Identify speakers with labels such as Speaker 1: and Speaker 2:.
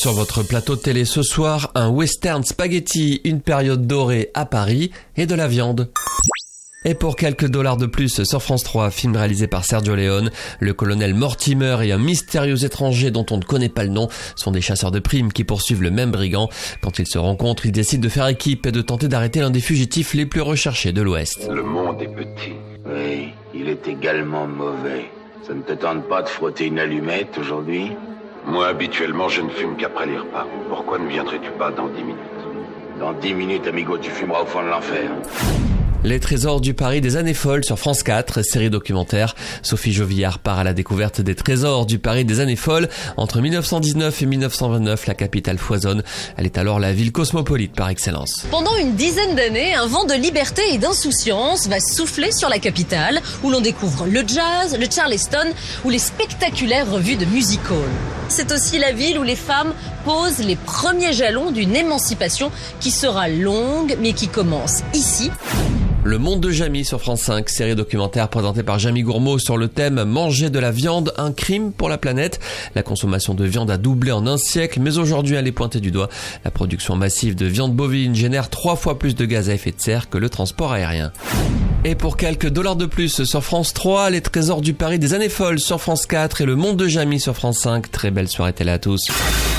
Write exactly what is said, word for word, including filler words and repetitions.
Speaker 1: Sur votre plateau de télé ce soir, un western spaghetti, une période dorée à Paris et de la viande. Et pour quelques dollars de plus sur France trois, film réalisé par Sergio Leone, le colonel Mortimer et un mystérieux étranger dont on ne connaît pas le nom sont des chasseurs de primes qui poursuivent le même brigand. Quand ils se rencontrent, ils décident de faire équipe et de tenter d'arrêter l'un des fugitifs les plus recherchés de l'Ouest.
Speaker 2: Le monde est petit.
Speaker 3: Oui, il est également mauvais. Ça ne te tente pas de frotter une allumette aujourd'hui ?
Speaker 2: Moi, habituellement, je ne fume qu'après les repas. Pourquoi ne viendrais-tu pas dans dix minutes ?
Speaker 3: Dans dix minutes, amigo, tu fumeras au fond de l'enfer.
Speaker 1: Les trésors du Paris des années folles sur France quatre, série documentaire. Sophie Jovillard part à la découverte des trésors du Paris des années folles. Entre mille neuf cent dix-neuf et mille neuf cent vingt-neuf, la capitale foisonne. Elle est alors la ville cosmopolite par excellence.
Speaker 4: Pendant une dizaine d'années, un vent de liberté et d'insouciance va souffler sur la capitale, où l'on découvre le jazz, le charleston ou les spectaculaires revues de music hall. C'est aussi la ville où les femmes posent les premiers jalons d'une émancipation qui sera longue, mais qui commence ici.
Speaker 1: Le Monde de Jamie sur France cinq, série documentaire présentée par Jamie Gourmaud sur le thème « Manger de la viande, un crime pour la planète ». La consommation de viande a doublé en un siècle, mais aujourd'hui elle est pointée du doigt. La production massive de viande bovine génère trois fois plus de gaz à effet de serre que le transport aérien. Et pour quelques dollars de plus sur France trois, les trésors du Paris des années folles sur France quatre et le Monde de Jamie sur France cinq. Très belle soirée télé à tous.